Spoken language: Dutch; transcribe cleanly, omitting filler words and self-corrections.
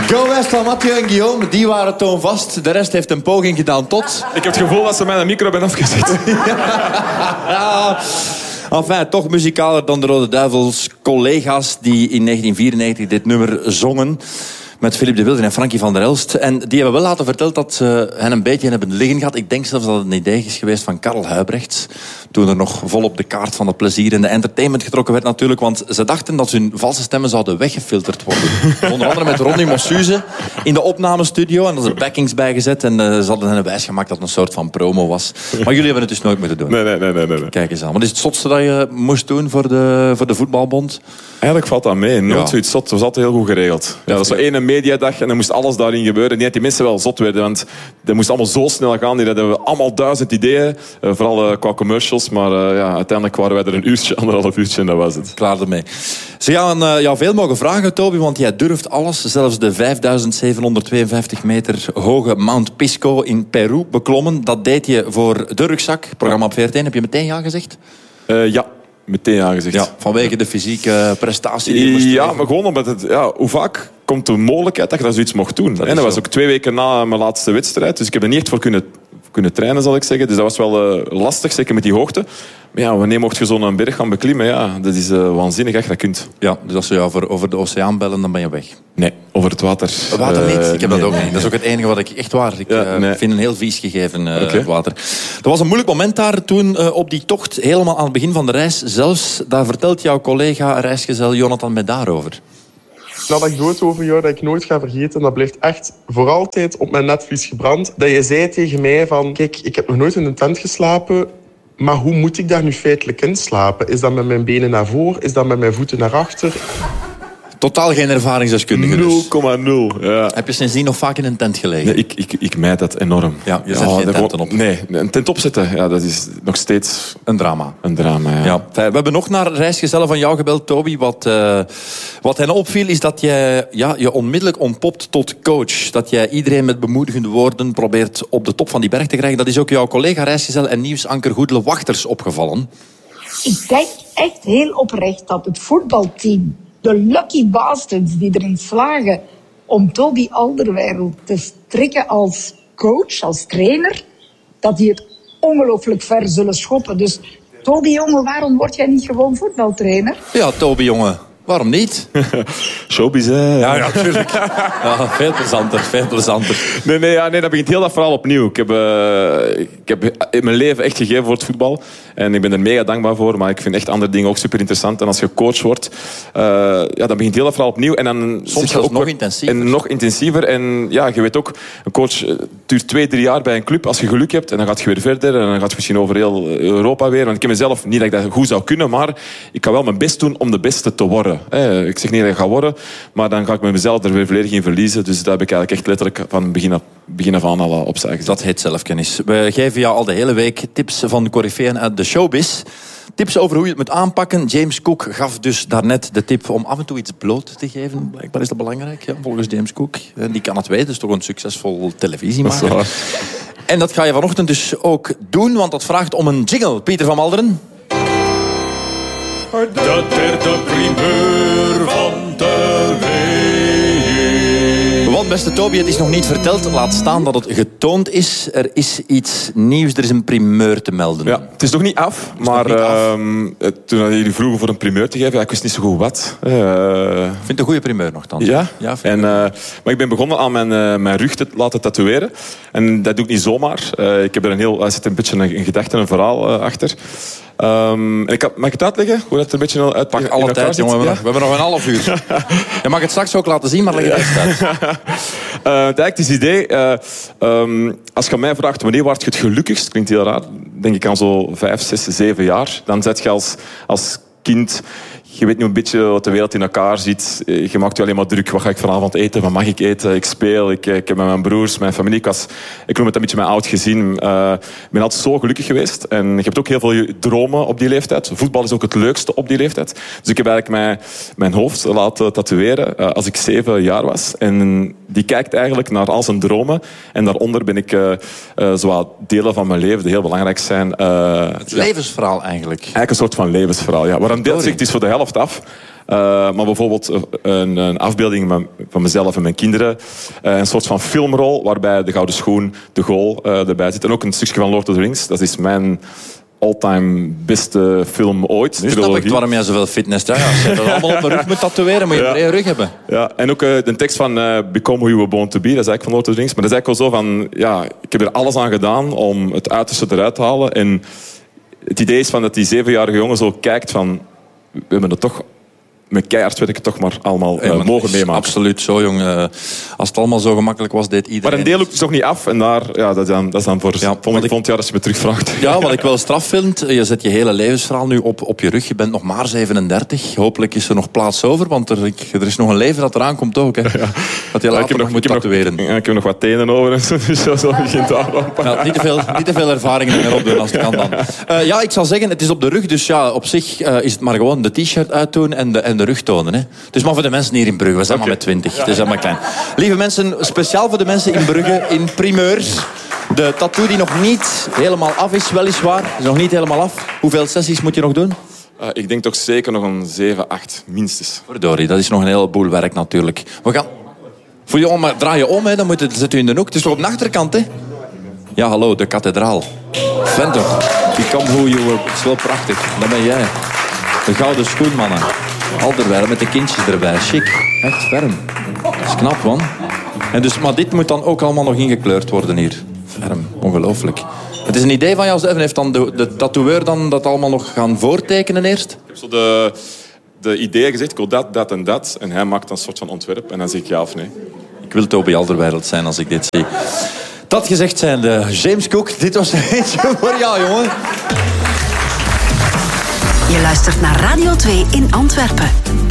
Go West van Mathieu en Guillaume, die waren toonvast. De rest heeft een poging gedaan tot... Ik heb het gevoel dat ze mij een micro hebben afgezet. Ja. Enfin, toch muzikaler dan de Rode Duivels. Collega's die in 1994 dit nummer zongen. Met Philippe de Wilde en Frankie van der Elst. En die hebben wel laten verteld dat ze hen een beetje hebben liggen gehad. Ik denk zelfs dat het een idee is geweest van Karel Huybrechts. Toen er nog volop de kaart van het plezier en de entertainment getrokken werd natuurlijk. Want ze dachten dat hun valse stemmen zouden weggefilterd worden. Onder andere met Ronnie Mossuze in de opnamestudio. En daar zijn backings bijgezet. En ze hadden hen wijsgemaakt dat het een soort van promo was. Maar jullie hebben het dus nooit moeten doen. Nee. Kijk eens aan. Wat is het zotste dat je moest doen voor de voetbalbond? Eigenlijk valt dat mee. Nooit zoiets zot. Dat was altijd heel goed geregeld. Ja, dat was zo één mediadag en dan moest alles daarin gebeuren. Niet dat die mensen wel zot werden, want dat moest allemaal zo snel gaan. Die hadden allemaal 1000 ideeën. Vooral qua commercials. Maar uiteindelijk waren wij er een uurtje, 1,5 uurtje en dat was het. Klaar ermee. Ze gaan jou veel mogen vragen, Toby, want jij durft alles. Zelfs de 5752 meter hoge Mount Pisco in Peru beklommen. Dat deed je voor de rugzak. Programma op VRT. Heb je meteen ja gezegd? Ja. Meteen aangezegd. Ja, vanwege de fysieke prestatie die je moest leveren. maar gewoon omdat het... Ja, hoe vaak komt de mogelijkheid dat je dat zoiets mocht doen? Dat was ook 2 weken na mijn laatste wedstrijd. Dus ik heb er niet echt voor kunnen trainen, zal ik zeggen. Dus dat was wel lastig, zeker met die hoogte. Maar ja, wanneer mocht je zo'n berg gaan beklimmen? Ja, dat is waanzinnig als je dat kunt. Ja, dus als ze jou over de oceaan bellen, dan ben je weg. Nee, over het water. Water niet? Ik heb dat ook niet. Dat is ook het enige wat ik echt waar. Ik vind een heel vies gegeven, het water. Er was een moeilijk moment daar toen op die tocht, helemaal aan het begin van de reis. Zelfs, daar vertelt jouw collega, reisgezel Jonathan mij daarover. Een anekdote over jou dat ik nooit ga vergeten. Dat blijft echt voor altijd op mijn netvlies gebrand. Dat je zei tegen mij van... Kijk, ik heb nog nooit in een tent geslapen. Maar hoe moet ik daar nu feitelijk in slapen? Is dat met mijn benen naar voren? Is dat met mijn voeten naar achter? Totaal geen ervaringsdeskundige 0,0. Ja. Heb je sindsdien nog vaak in een tent gelegen? Nee, ik mijd dat enorm. Ja, je zet geen tenten op. Nee, een tent opzetten, ja, dat is nog steeds... Een drama. Een drama, ja. We hebben nog naar reisgezellen van jou gebeld, Toby. Wat hen opviel is dat je onmiddellijk ontpopt tot coach. Dat jij iedereen met bemoedigende woorden probeert op de top van die berg te krijgen. Dat is ook jouw collega reisgezel en nieuwsanker Goedele Wachters opgevallen. Ik denk echt heel oprecht dat het voetbalteam... de lucky bastards die erin slagen om Toby Alderweireld te strikken als coach, als trainer, dat die het ongelooflijk ver zullen schoppen. Dus Toby, jongen, waarom word jij niet gewoon voetbaltrainer? Ja, Toby, jongen. Waarom niet? Showbiz, hè? Ja, natuurlijk. Ja, veel plezanter. Nee, dat begint heel dat verhaal opnieuw. Ik heb mijn leven echt gegeven voor het voetbal. En ik ben er mega dankbaar voor. Maar ik vind echt andere dingen ook super interessant. En als je coach wordt, dan begint heel dat verhaal opnieuw. En dan soms zelfs nog intensiever. En nog intensiever. En ja, je weet ook, een coach duurt 2-3 jaar bij een club als je geluk hebt. En dan gaat je weer verder. En dan gaat je misschien over heel Europa weer. Want ik ken mezelf niet dat ik dat goed zou kunnen. Maar ik kan wel mijn best doen om de beste te worden. Ik zeg niet dat ik ga worden, maar dan ga ik met mezelf er weer volledig in verliezen. Dus daar heb ik eigenlijk echt letterlijk van begin af aan al opzij gezet. Dat heet zelfkennis. We geven jou al de hele week tips van coryfeeën uit de showbiz. Tips over hoe je het moet aanpakken. James Cook gaf dus daarnet de tip om af en toe iets bloot te geven. Blijkbaar is dat belangrijk, ja, volgens James Cook. Die kan het weten, is toch een succesvol televisiemaker. En dat ga je vanochtend dus ook doen, want dat vraagt om een jingle. Pieter van Malderen. De derde primeur van de week. Want beste Toby, het is nog niet verteld. Laat staan dat het getoond is. Er is iets nieuws, er is een primeur te melden. Ja, het is nog niet af. Maar toen jullie vroegen voor een primeur te geven, ik wist niet zo goed wat. Ik vind het een goede primeur nogthans. Ja? Maar ik ben begonnen aan mijn rug te laten tatoeëren. En dat doe ik niet zomaar. Ik heb er zit een beetje een gedachte, een verhaal achter. Mag ik het uitleggen? Hoe dat er een beetje uit Pak alle tijd, jongen. We hebben nog een half uur. Je mag het straks ook laten zien, maar leg het uit. Eigenlijk is het idee... als je mij vraagt wanneer word je het gelukkigst, klinkt heel raar, denk ik aan zo 5, 6, 7 jaar. Dan zet je als kind... Je weet nu een beetje wat de wereld in elkaar zit. Je maakt je alleen maar druk. Wat ga ik vanavond eten? Wat mag ik eten? Ik speel. Ik heb met mijn broers, mijn familie. Ik noem het een beetje mijn oud gezin. Ik ben altijd zo gelukkig geweest. En je hebt ook heel veel dromen op die leeftijd. Voetbal is ook het leukste op die leeftijd. Dus ik heb eigenlijk mijn hoofd laten tatoeëren als ik 7 jaar was. En die kijkt eigenlijk naar al zijn dromen. En daaronder ben ik zo delen van mijn leven die heel belangrijk zijn. Het levensverhaal eigenlijk. Eigenlijk een soort van levensverhaal. Ja. Waar een deel zegt, het is voor de helft af. Maar bijvoorbeeld een afbeelding van mezelf en mijn kinderen. Een soort van filmrol waarbij de Gouden Schoen, de goal erbij zit. En ook een stukje van Lord of the Rings. Dat is mijn all-time beste film ooit. Nu snap ik waarom jij zoveel fitness hebt. Ja, als je dat allemaal op mijn rug moet tatoeëren, moet je een brede rug hebben. Ja, en ook de tekst van Become Who You Were Born To Be, dat is eigenlijk van Lord of the Rings. Maar dat is eigenlijk wel zo van, ja, ik heb er alles aan gedaan om het uiterste eruit te halen. En het idee is van dat die 7-jarige jongen zo kijkt van, we hebben het toch met keihard werk toch maar allemaal mogen meemaken. Absoluut, zo jong. Als het allemaal zo gemakkelijk was, deed iedereen. Maar een deel loopt dus nog niet af. En daar, ja, dat is dan voor volgend jaar als je me terugvraagt. Ja, wat ik wel straf vind, je zet je hele levensverhaal nu op je rug. Je bent nog maar 37. Hopelijk is er nog plaats over, want er is nog een leven dat eraan komt ook. Hè. Ja. Dat je later nog moet tatoeëren. Ik heb nog wat tenen over en zo, dus zo begint daar ja, niet te veel ervaringen meer opdoen als het kan dan. Ja, ik zou zeggen, het is op de rug, dus ja, op zich is het maar gewoon de t-shirt uitdoen en de rug tonen. Hè. Dus maar voor de mensen hier in Brugge, we zijn maar met 20. Het is helemaal klein. Lieve mensen, speciaal voor de mensen in Brugge, in primeurs. De tattoo die nog niet helemaal af is, weliswaar. Is nog niet helemaal af. Hoeveel sessies moet je nog doen? Ik denk toch zeker nog een 7, 8, minstens. Verdorie, dat is nog een heleboel werk natuurlijk. We gaan... Voor je maar draai je om, hè, dan zet u in de hoek. Het is toch op de achterkant, hè? Ja, hallo, de kathedraal. Vent toch. Become Who You Were. Het is wel prachtig. Dat ben jij. De Gouden Schoen, mannen. Alderweireld met de kindjes erbij. Chic. Echt ferm. Dat is knap, man. En dus, maar dit moet dan ook allemaal nog ingekleurd worden hier. Ferm. Ongelooflijk. Het is een idee van jou zelf. En heeft dan de tatoeëur dan dat allemaal nog gaan voortekenen eerst? Ik heb zo de idee gezegd, ik wil dat en dat. En hij maakt een soort van ontwerp. En dan zeg ik ja of nee. Ik wil Toby Alderweireld zijn als ik dit zie. Dat gezegd zijnde, James Cook, dit was eentje voor jou, jongen. Je luistert naar Radio 2 in Antwerpen.